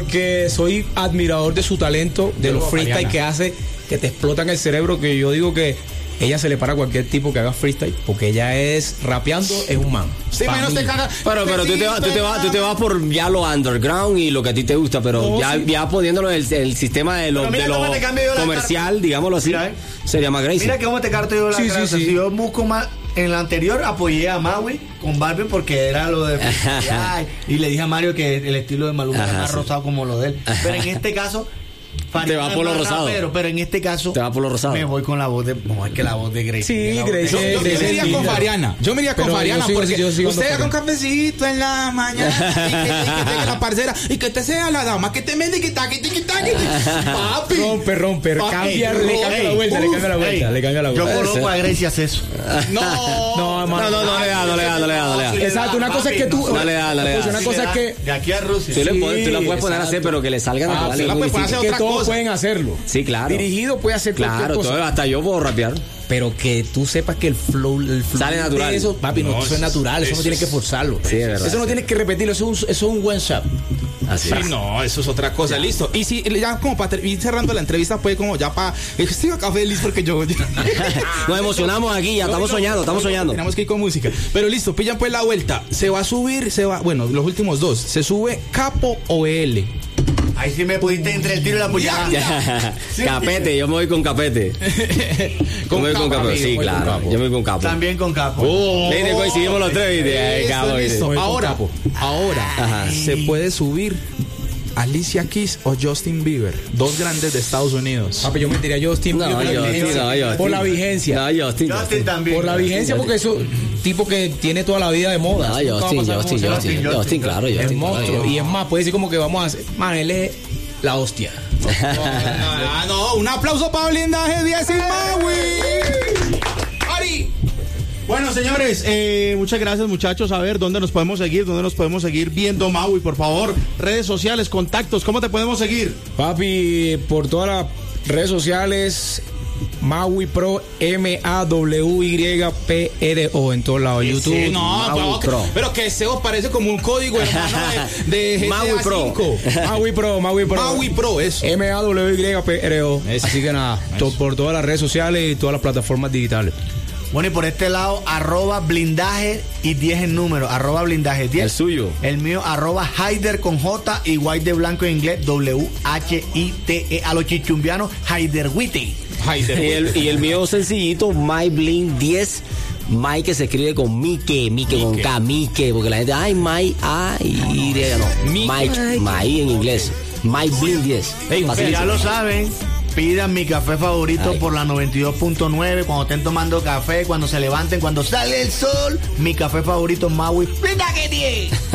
Que soy admirador de su talento, de los freestyle que hace, que te explotan el cerebro, que yo digo que ella se le para a cualquier tipo que haga freestyle, porque ella es rapeando, es un man. Sí, menos te caga. Pero tú te vas por ya lo underground y lo que a ti te gusta, pero ya poniéndolo en el sistema de lo comercial, digámoslo así, sería más Gracie. Mira que cómo te carto yo la cara. Si yo busco más, en la anterior apoyé a Maui con Barbie porque era lo de y le dije a Mario que el estilo de Maluma era más rosado como lo de él. Pero en este caso te va por lo rosado. Pero en este caso te va por lo rosado. Me voy con la voz de. No, es que la voz de Gracie. Sí, Gracie. Yo me iría con Fariana. Yo me iría con Fariana porque usted haga un cafecito en la mañana y que tenga la parcera y que te sea la dama que te mende y que taque. Papi. Rompe. Le cambia la vuelta. Yo conozco a Gracie hace eso. No le da. Exacto, una cosa es que tú. No le da. Una cosa es que. De aquí a Rusia. Tú la puedes poner a hacer, pero que le salga natural. La puedes poner a hacer otra cosa. Pueden hacerlo. Sí, claro. Dirigido puede hacer cualquier cosa. Claro, hasta yo puedo rapear. Pero que tú sepas que el flow sale natural. Eso, papi, eso es natural, eso no tienes que forzarlo. Sí, es verdad. Eso no tienes que repetirlo, eso es un one shot. Así sí, no, eso es otra cosa, listo. Y si ya como para ir cerrando la entrevista, pues como ya para. Estoy acá feliz porque yo. Nos emocionamos aquí, ya estamos soñando. Tenemos que ir con música. Pero listo, pillan pues la vuelta. Se va a subir, bueno, los últimos dos. Se sube Capo o EL. Ahí sí me pudiste entre el tiro y la puñalada. Capete, yo me voy con Capete. Con Capo. Sí, claro. Yo me voy con Capo. También con Capo. Coincidimos los tres, ¿viste? Ahora se puede subir Alicia Keys o Justin Bieber, dos grandes de Estados Unidos. Papi, yo me diría Justin Bieber por la vigencia. Justin también. Por la vigencia, porque eso tipo que tiene toda la vida de moda. Justin, claro. Es monstruo. Y es más, puede decir como que vamos a hacer. Man, él es la hostia. No, un aplauso para Blindaje 10 y Maui. Ari. Bueno, señores, muchas gracias, muchachos. A ver, ¿dónde nos podemos seguir viendo, Maui, por favor? Redes sociales, contactos, ¿cómo te podemos seguir? Papi, por todas las redes sociales, Maui Pro, MAWYPRO, en todos lados, YouTube. Sí, no, pero que SEO parece como un código, hermano, de GTA Maui Pro. 5. Maui Pro, eso. MAWYPRO. Así que nada, por todas las redes sociales y todas las plataformas digitales. Bueno, y por este lado, @blindaje y 10 en número, @blindaje 10. El suyo. El mío, @Haider con J y White de blanco en inglés, WHITE. A los chichumbianos, Haider Witty. Y el mío sencillito, MyBlin 10. Mike que se escribe con Mike con K, Mike, porque la gente, Mike en inglés. MyBlin 10. Ya lo saben. Pidan mi café favorito por la 92.9 cuando estén tomando café, cuando se levanten, cuando sale el sol. Mi café favorito, Maui. ¡Blindaje 10!